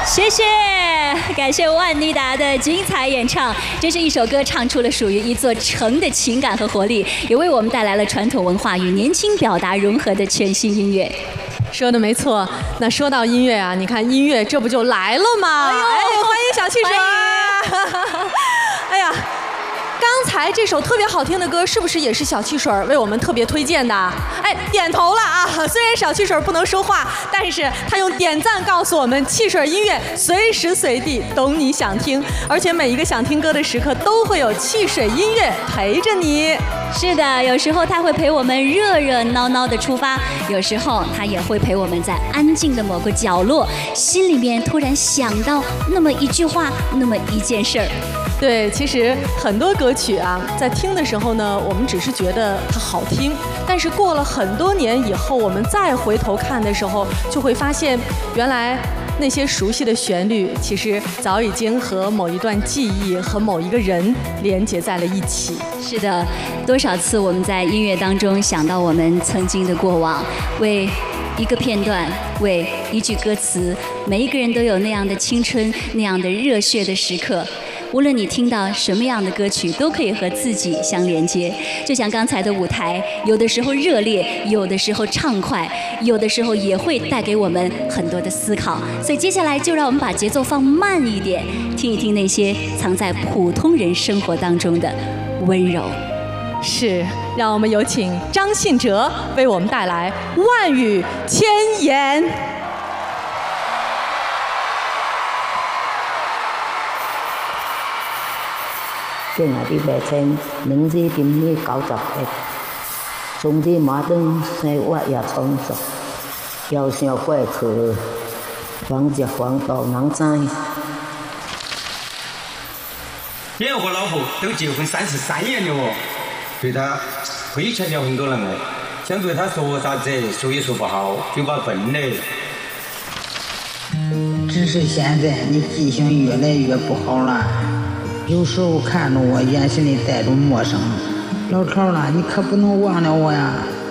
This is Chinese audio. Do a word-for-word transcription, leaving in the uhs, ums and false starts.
谢谢，感谢万妮达的精彩演唱。这是一首歌，唱出了属于一座城的情感和活力，也为我们带来了传统文化与年轻表达融合的全新音乐。 说的没错。那说到音乐啊，你看音乐这不就来了吗？哎呦，欢迎小汽水！哎呀。刚才这首特别好听的歌，是不是也是小汽水为我们特别推荐的？哎，点头了啊！虽然小汽水不能说话，但是他用点赞告诉我们，汽水音乐随时随地懂你想听，而且每一个想听歌的时刻都会有汽水音乐陪着你。 是的，有时候他会陪我们热热闹闹的出发，有时候他也会陪我们在安静的某个角落，心里面突然想到那么一句话，那么一件事儿。 对，其实很多歌曲啊，在听的时候呢，我们只是觉得它好听，但是过了很多年以后，我们再回头看的时候，就会发现，原来那些熟悉的旋律，其实早已经和某一段记忆和某一个人连接在了一起。 是的，多少次我们在音乐当中想到我们曾经的过往，为一个片段，为一句歌词，每一个人都有那样的青春，那样的热血的时刻。无论你听到什么样的歌曲，都可以和自己相连接。就像刚才的舞台，有的时候热烈，有的时候畅快，有的时候也会带给我们很多的思考。所以接下来就让我们把节奏放慢一点，听一听那些藏在普通人生活当中的温柔。 是，让我们有请张信哲为我们带来《万语千言》。 今日啲白青，明日點呢九十一，總之馬登生活也充足，又想過去，房子房到能知。 连我老婆都结婚三十三年了哦，对他亏欠了很多人哎，想对他说啥子，说也说不好，就把分了。 只是现在你记性越来越不好了。有时候看着我，眼神里带着陌生。老头儿了，你可不能忘了我呀。